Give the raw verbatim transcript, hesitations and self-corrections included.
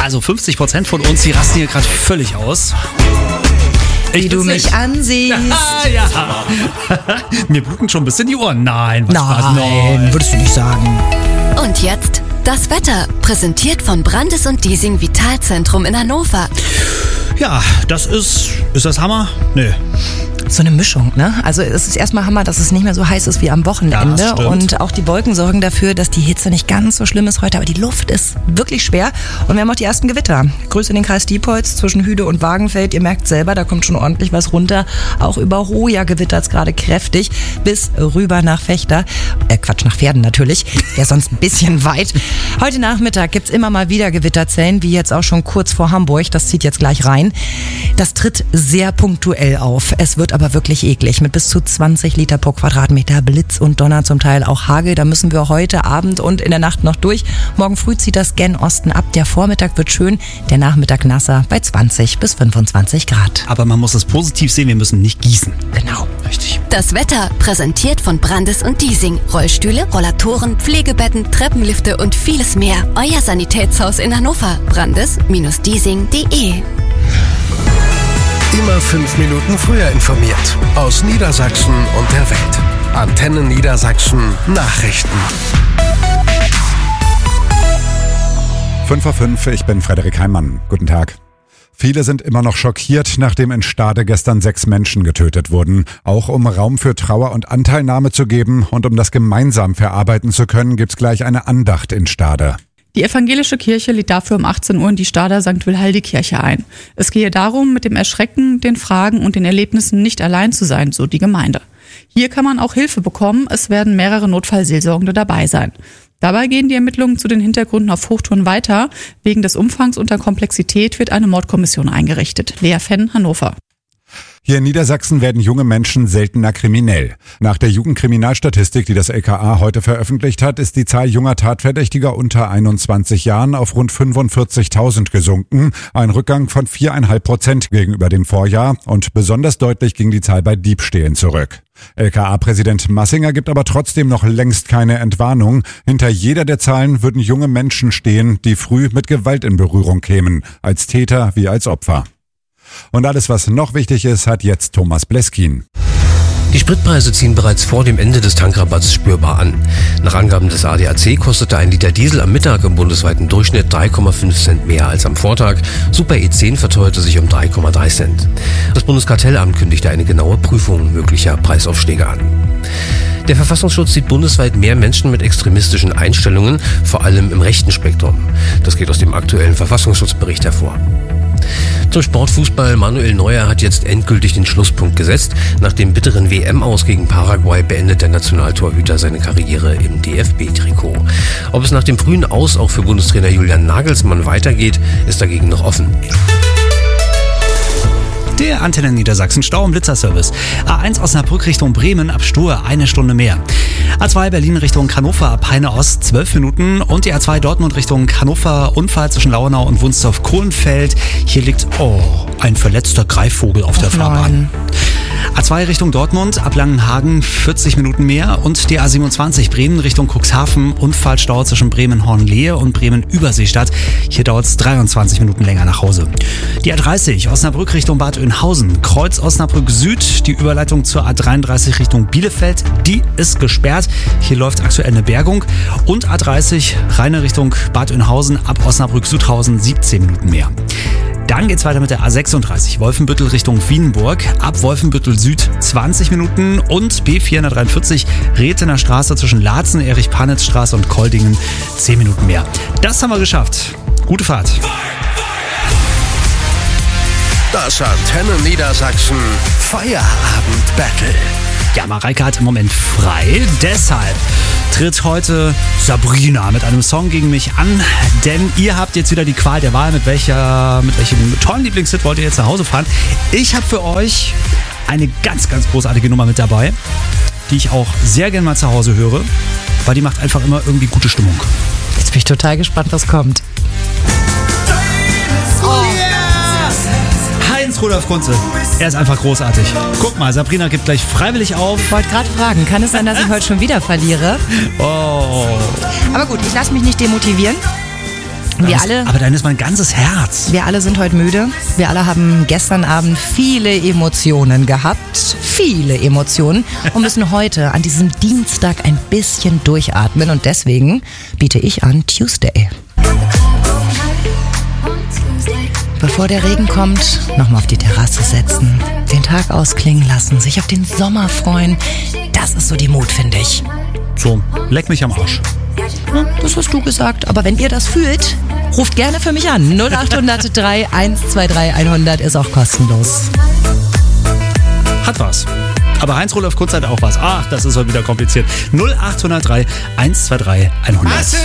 Also fünfzig Prozent von uns, die rasten hier gerade völlig aus. Ich Wie du mich nicht. ansiehst. Ah, ja. Mir bluten schon ein bisschen die Ohren. Nein, was Nein, Nein, würdest du nicht sagen. Und jetzt das Wetter, präsentiert von Brandes und Diesing Vitalzentrum in Hannover. Ja, das ist, ist das Hammer? Nee. So eine Mischung, ne? Also es ist erstmal Hammer, dass es nicht mehr so heiß ist wie am Wochenende. Ja, und auch die Wolken sorgen dafür, dass die Hitze nicht ganz so schlimm ist heute. Aber die Luft ist wirklich schwer. Und wir haben auch die ersten Gewitter. Grüße in den Kreis Diepholz zwischen Hüde und Wagenfeld. Ihr merkt selber, da kommt schon ordentlich was runter. Auch über Hoja gewittert es gerade kräftig. Bis rüber nach Fechter. Äh, Quatsch, nach Verden natürlich. Wäre sonst ein bisschen weit. Heute Nachmittag gibt's immer mal wieder Gewitterzellen, wie jetzt auch schon kurz vor Hamburg. Das zieht jetzt gleich rein. Das tritt sehr punktuell auf. Es wird aber wirklich eklig. Mit bis zu zwanzig Liter pro Quadratmeter, Blitz und Donner, zum Teil auch Hagel. Da müssen wir heute Abend und in der Nacht noch durch. Morgen früh zieht das gen Osten ab. Der Vormittag wird schön, der Nachmittag nasser bei zwanzig bis fünfundzwanzig Grad. Aber man muss es positiv sehen, wir müssen nicht gießen. Genau. Richtig. Das Wetter präsentiert von Brandes und Diesing. Rollstühle, Rollatoren, Pflegebetten, Treppenlifte und vieles mehr. Euer Sanitätshaus in Hannover. brandes Bindestrich diesing punkt de. Immer fünf Minuten früher informiert. Aus Niedersachsen und der Welt. Antenne Niedersachsen Nachrichten. fünf Uhr fünf, ich bin Frederik Heimann. Guten Tag. Viele sind immer noch schockiert, nachdem in Stade gestern sechs Menschen getötet wurden. Auch um Raum für Trauer und Anteilnahme zu geben und um das gemeinsam verarbeiten zu können, gibt's gleich eine Andacht in Stade. Die evangelische Kirche lädt dafür um achtzehn Uhr in die Stader Sankt Wilhaldi-Kirche ein. Es gehe darum, mit dem Erschrecken, den Fragen und den Erlebnissen nicht allein zu sein, so die Gemeinde. Hier kann man auch Hilfe bekommen, es werden mehrere Notfallseelsorgende dabei sein. Dabei gehen die Ermittlungen zu den Hintergründen auf Hochtouren weiter. Wegen des Umfangs und der Komplexität wird eine Mordkommission eingerichtet. Lea Fenn, Hannover. Hier in Niedersachsen werden junge Menschen seltener kriminell. Nach der Jugendkriminalstatistik, die das L K A heute veröffentlicht hat, ist die Zahl junger Tatverdächtiger unter einundzwanzig Jahren auf rund fünfundvierzigtausend gesunken. Ein Rückgang von viereinhalb Prozent gegenüber dem Vorjahr. Und besonders deutlich ging die Zahl bei Diebstählen zurück. L K A-Präsident Massinger gibt aber trotzdem noch längst keine Entwarnung. Hinter jeder der Zahlen würden junge Menschen stehen, die früh mit Gewalt in Berührung kämen. Als Täter wie als Opfer. Und alles, was noch wichtig ist, hat jetzt Thomas Bleskin. Die Spritpreise ziehen bereits vor dem Ende des Tankrabatts spürbar an. Nach Angaben des A D A C kostete ein Liter Diesel am Mittag im bundesweiten Durchschnitt drei Komma fünf Cent mehr als am Vortag. Super E zehn verteuerte sich um drei Komma drei Cent. Das Bundeskartellamt kündigte eine genaue Prüfung möglicher Preisaufschläge an. Der Verfassungsschutz sieht bundesweit mehr Menschen mit extremistischen Einstellungen, vor allem im rechten Spektrum. Das geht aus dem aktuellen Verfassungsschutzbericht hervor. Zum Sportfußball. Manuel Neuer hat jetzt endgültig den Schlusspunkt gesetzt. Nach dem bitteren W M-Aus gegen Paraguay beendet der Nationaltorhüter seine Karriere im D F B-Trikot. Ob es nach dem frühen Aus auch für Bundestrainer Julian Nagelsmann weitergeht, ist dagegen noch offen. Der Antenne Niedersachsen Stau- und Blitzerservice. A eins Osnabrück Richtung Bremen ab Stur eine Stunde mehr. A zwei Berlin Richtung Hannover ab Heine Ost zwölf Minuten. Und die A zwei Dortmund Richtung Hannover Unfall zwischen Lauenau und Wunstorf-Kohlenfeld. Hier liegt, oh, ein verletzter Greifvogel auf der Fahrbahn. A zwei Richtung Dortmund ab Langenhagen vierzig Minuten mehr. Und die A siebenundzwanzig Bremen Richtung Cuxhaven. Unfallstau zwischen Bremen-Hornlehe und Bremen-Überseestadt. Hier dauert es dreiundzwanzig Minuten länger nach Hause. Die A dreißig Osnabrück Richtung Bad Oeynhausen. Kreuz Osnabrück Süd. Die Überleitung zur A dreiunddreißig Richtung Bielefeld. Die ist gesperrt. Hier läuft aktuell eine Bergung. Und A dreißig Rheine Richtung Bad Oeynhausen ab Osnabrück-Südhausen siebzehn Minuten mehr. Dann geht's weiter mit der A sechsunddreißig Wolfenbüttel Richtung Wienburg. Ab Wolfenbüttel Süd zwanzig Minuten und B vierhundertdreiundvierzig Rethener Straße zwischen Laatzen, Erich-Panitz-Straße und Koldingen zehn Minuten mehr. Das haben wir geschafft. Gute Fahrt. Das Antenne Niedersachsen Feierabend-Battle. Ja, Mareike hat im Moment frei, deshalb tritt heute Sabrina mit einem Song gegen mich an, denn ihr habt jetzt wieder die Qual der Wahl, mit welcher, mit welchem tollen Lieblingshit wollt ihr jetzt nach Hause fahren. Ich habe für euch eine ganz, ganz großartige Nummer mit dabei, die ich auch sehr gerne mal zu Hause höre, weil die macht einfach immer irgendwie gute Stimmung. Jetzt bin ich total gespannt, was kommt. Heinz Rudolf Kunze, er ist einfach großartig. Guck mal, Sabrina gibt gleich freiwillig auf. Ich wollte gerade fragen, kann es sein, dass ich heute schon wieder verliere? Oh. Aber gut, ich lasse mich nicht demotivieren. Wir Das- alle, Aber dann ist mein ganzes Herz. wir alle sind heute müde. Wir alle haben gestern Abend viele Emotionen gehabt. Viele Emotionen. Und müssen heute an diesem Dienstag ein bisschen durchatmen. Und deswegen biete ich an Tuesday. Bevor der Regen kommt, nochmal auf die Terrasse setzen, den Tag ausklingen lassen, sich auf den Sommer freuen. Das ist so die Mut, finde ich. So, leck mich am Arsch. Ja, das hast du gesagt. Aber wenn ihr das fühlt, ruft gerne für mich an. null acht null drei eins zwei drei hundert ist auch kostenlos. Hat was. Aber Heinz-Rudolf Kunz hat auch was. Ach, das ist heute wieder kompliziert. null acht null drei eins zwei drei hundert.